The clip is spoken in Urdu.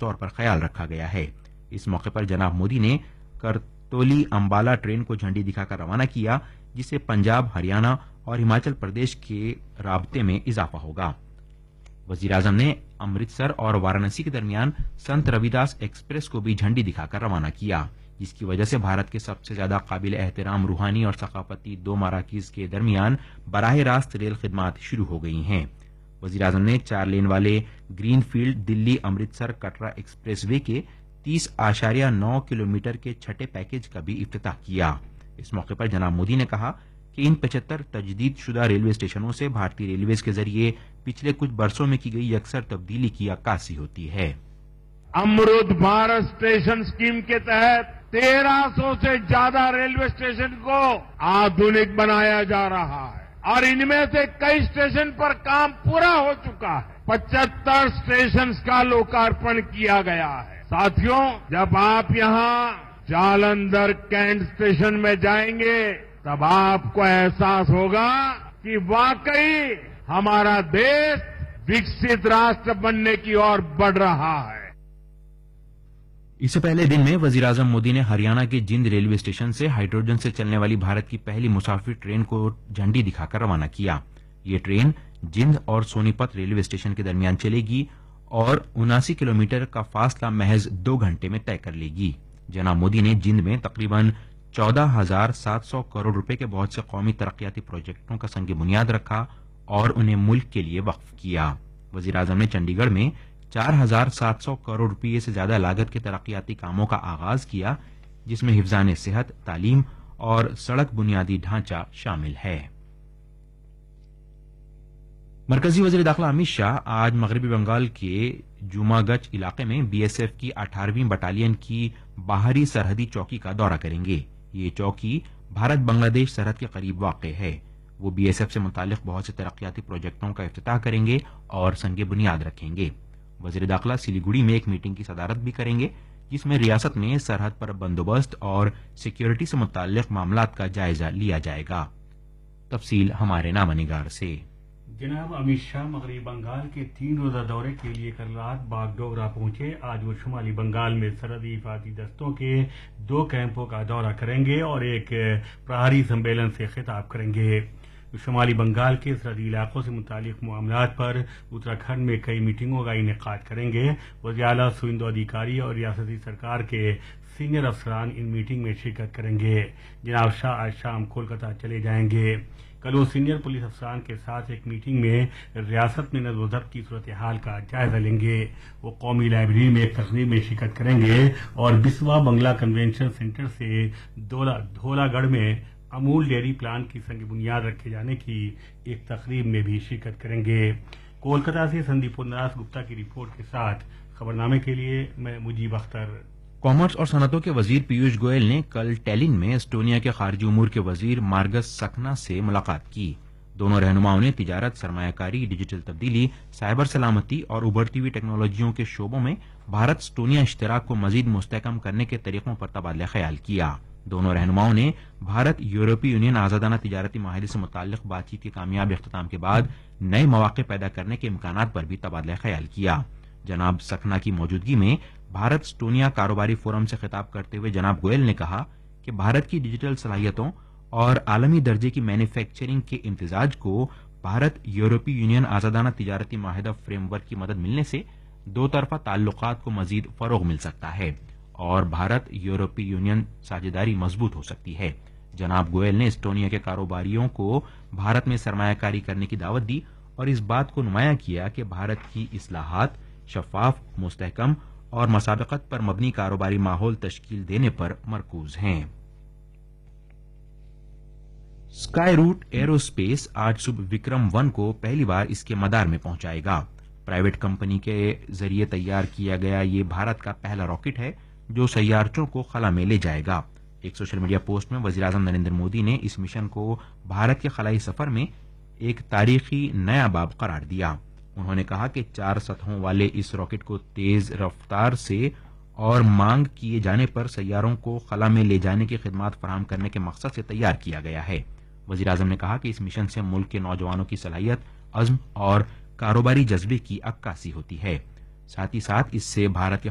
طور پر خیال رکھا گیا ہے۔ اس موقع پر جناب مودی نے کرتولی امبالہ ٹرین کو جھنڈی دکھا کر روانہ کیا، جس سے پنجاب، ہریانہ اور ہماچل پردیش کے رابطے میں اضافہ ہوگا۔ وزیراعظم نے امرتسر اور وارانسی کے درمیان سنت رویداس ایکسپریس کو بھی جھنڈی دکھا کر روانہ کیا، جس کی وجہ سے بھارت کے سب سے زیادہ قابل احترام روحانی اور ثقافتی دو مراکز کے درمیان براہ راست ریل خدمات شروع ہو گئی ہیں۔ وزیراعظم نے 4 لین والے گرین فیلڈ دلی امرتسر کٹرا ایکسپریس وے کے 30.9 کلومیٹر کے چھٹے پیکیج کا بھی افتتاح کیا۔ اس موقع پر جناب مودی نے کہا کہ ان 75 تجدید شدہ ریلوے اسٹیشنوں سے بھارتی ریلویز کے ذریعے پچھلے کچھ برسوں میں کی گئی یکسر تبدیلی کی عکاسی ہوتی ہے۔ امرت بھارت اسٹیشن اسکیم کے تحت 1300 سے زیادہ ریلوے اسٹیشن کو آدھونک بنایا جا رہا ہے اور ان میں سے کئی اسٹیشن پر کام پورا ہو چکا ہے۔ 75 اسٹیشنز کا لوکارپن کیا گیا ہے۔ ساتھیوں، جب آپ یہاں جالندھر کینٹ اسٹیشن میں جائیں گے تب آپ کو احساس ہوگا کہ واقعی ہمارا دیش وکست راشٹر بننے کی اور بڑھ رہا ہے۔ اس سے پہلے دن میں وزیراعظم مودی نے ہریانہ کے جند ریلوے اسٹیشن سے ہائیڈروجن سے چلنے والی بھارت کی پہلی مسافر ٹرین کو جھنڈی دکھا کر روانہ کیا۔ یہ ٹرین جند اور سونی پت ریلوے اسٹیشن کے درمیان چلے گی اور 79 کلومیٹر کا فاصلہ محض 2 گھنٹے میں طے کر لے گی۔ جناب مودی نے جند میں تقریباً 14,700 کروڑ روپے کے بہت سے قومی ترقیاتی پروجیکٹوں کا سنگ بنیاد رکھا اور انہیں ملک کے لیے وقف کیا۔ وزیراعظم نے چنڈی گڑھ میں 4,700 کروڑ روپے سے زیادہ لاگت کے ترقیاتی کاموں کا آغاز کیا، جس میں حفظان صحت، تعلیم اور سڑک بنیادی ڈھانچہ شامل ہے۔ مرکزی وزیر داخلہ امت شاہ آج مغربی بنگال کے جوما گچھ علاقے میں بی ایس ایف کی 18ویں بٹالین کی باہری سرحدی چوکی کا دورہ کریں گے۔ یہ چوکی بھارت بنگلہ دیش سرحد کے قریب واقع ہے۔ وہ بی ایس ایف سے متعلق بہت سے ترقیاتی پروجیکٹوں کا افتتاح کریں گے اور سنگ بنیاد رکھیں گے۔ وزیر داخلہ سلیگوڑی میں ایک میٹنگ کی صدارت بھی کریں گے، جس میں ریاست میں سرحد پر بندوبست اور سیکیورٹی سے متعلق معاملات کا جائزہ لیا جائے گا۔ تفصیل ہمارے نامہ نگار سے۔ جناب امت شاہ مغربی بنگال کے 3 روزہ دورے کے لیے کل رات باغ ڈوگرا پہنچے۔ آج وہ شمالی بنگال میں سرحدی حفاظتی دستوں کے 2 کیمپوں کا دورہ کریں گے اور ایک پرہاری سمیلن سے خطاب کریں گے۔ شمالی بنگال کے سرحدی علاقوں سے متعلق معاملات پر اتراکھنڈ میں کئی میٹنگوں کا انعقاد کریں گے۔ وزیر اعلیٰ سوئندو ادھیکاری اور ریاستی سرکار کے سینئر افسران ان میٹنگ میں شرکت کریں گے۔ جناب شاہ آج شام کولکتہ چلے جائیں گے۔ کل وہ سینئر پولیس افسران کے ساتھ ایک میٹنگ میں ریاست میں نظم و ضبط کی صورتحال کا جائزہ لیں گے۔ وہ قومی لائبریری میں ایک تقریب میں شرکت کریں گے اور بسوا بنگلہ کنونشن سینٹر سے دھولا گڑھ میں امول ڈیری پلانٹ کی سنگ بنیاد رکھے جانے کی ایک تقریب میں بھی شرکت کریں گے۔ کولکتہ سے سندیپ نراس گپتا کی رپورٹ کے ساتھ خبرنامے کے لیے میں مجیب اختر۔ کامرس اور صنعتوں کے وزیر پیوش گوئل نے کل ٹیلن میں اسٹونیا کے خارجی امور کے وزیر مارگس سکنا سے ملاقات کی۔ دونوں رہنماؤں نے تجارت، سرمایہ کاری، ڈیجیٹل تبدیلی، سائبر سلامتی اور ابھرتی ہوئی ٹیکنالوجیوں کے شعبوں میں بھارت اسٹونیا اشتراک کو مزید مستحکم کرنے کے طریقوں پر تبادلہ خیال کیا۔ دونوں رہنماؤں نے بھارت یورپی یونین آزادانہ تجارتی معاہدے سے متعلق بات چیت کے کامیاب اختتام کے بعد نئے مواقع پیدا کرنے کے امکانات پر بھی تبادلہ خیال کیا۔ جناب سکنا کی موجودگی میں بھارت اسٹونیا کاروباری فورم سے خطاب کرتے ہوئے جناب گوئل نے کہا کہ بھارت کی ڈیجیٹل صلاحیتوں اور عالمی درجے کی مینوفیکچرنگ کے امتزاج کو بھارت یورپی یونین آزادانہ تجارتی معاہدہ فریم ورک کی مدد ملنے سے دو طرفہ تعلقات کو مزید فروغ مل سکتا ہے اور بھارت یورپی یونین ساجھیداری مضبوط ہو سکتی ہے۔ جناب گوئل نے اسٹونیا کے کاروباریوں کو بھارت میں سرمایہ کاری کرنے کی دعوت دی اور اس بات کو نمایاں کیا کہ بھارت کی اصلاحات شفاف، مستحکم اور مسابقت پر مبنی کاروباری ماحول تشکیل دینے پر مرکوز ہیں۔ اسکائی روٹ ایرو اسپیس آج صبح وکرم 1 کو پہلی بار اس کے مدار میں پہنچائے گا۔ پرائیویٹ کمپنی کے ذریعے تیار کیا گیا یہ بھارت کا پہلا راکٹ ہے جو سیارچوں کو خلا میں لے جائے گا۔ ایک سوشل میڈیا پوسٹ میں وزیر اعظم نریندر مودی نے اس مشن کو بھارت کے خلائی سفر میں ایک تاریخی نیا باب قرار دیا۔ انہوں نے کہا کہ 4 سطحوں والے اس راکٹ کو تیز رفتار سے اور مانگ کیے جانے پر سیاروں کو خلا میں لے جانے کی خدمات فراہم کرنے کے مقصد سے تیار کیا گیا ہے۔ وزیر اعظم نے کہا کہ اس مشن سے ملک کے نوجوانوں کی صلاحیت، عزم اور کاروباری جذبے کی عکاسی ہوتی ہے۔ ساتھ ہی ساتھ اس سے بھارت کے